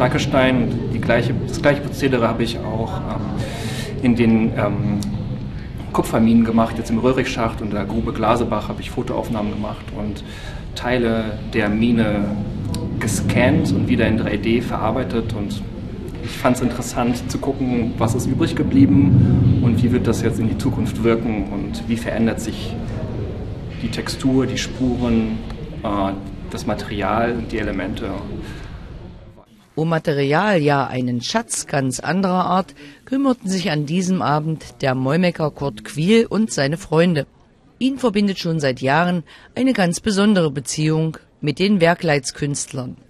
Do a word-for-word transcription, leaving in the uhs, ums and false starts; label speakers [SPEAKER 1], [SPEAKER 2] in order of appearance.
[SPEAKER 1] Flankestein. Die gleiche, das gleiche Prozedere habe ich auch ähm, in den ähm, Kupferminen gemacht, jetzt im Röhrigschacht und der Grube Glasebach habe ich Fotoaufnahmen gemacht und Teile der Mine gescannt und wieder in drei D verarbeitet. Und ich fand es interessant zu gucken, was ist übrig geblieben und wie wird das jetzt in die Zukunft wirken und wie verändert sich die Textur, die Spuren, äh, das Material, die Elemente.
[SPEAKER 2] Um Material, ja einen Schatz ganz anderer Art, kümmerten sich an diesem Abend der Moimecker Kurt Quiel und seine Freunde. Ihn verbindet schon seit Jahren eine ganz besondere Beziehung mit den Werkleitskünstlern.